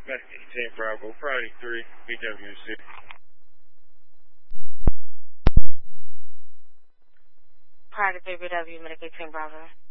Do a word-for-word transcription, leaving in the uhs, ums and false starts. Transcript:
ten Bravo, Friday three, B W C. Prior to three B W, Medicaid ten Bravo.